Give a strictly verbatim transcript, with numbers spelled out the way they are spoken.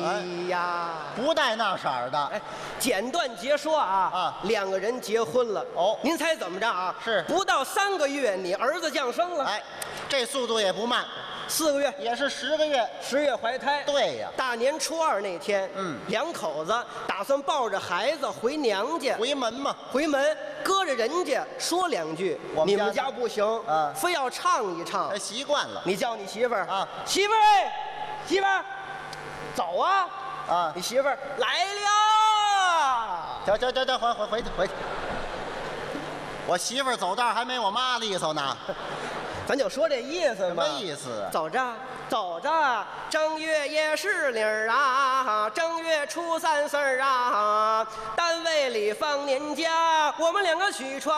呀， 不带那色儿的。 哎，简短截说啊啊， 两个人结婚了。 哦您猜怎么着啊？ 是不到三个月，你儿子降生了。 哎，这速度也不慢， 四个月， 也是十个月。 十月怀胎。 对呀， 大年初二那天， 嗯两口子打算抱着孩子回娘家。 回门嘛。 回门搁着人家说两句， 我们家你们家不行， 啊非要唱一唱哎，。习惯了。 你叫你媳妇儿啊媳妇儿哎，媳妇儿，走啊！ 啊你媳妇儿来了。 行行行行，回回回去回去。我媳妇儿走道还没我妈利索呢。 咱就说这意思什嘛。 么意思啊？ 走着走着，正月也是理儿啊，正月初三四儿啊，单位里放年假，我们两个许床。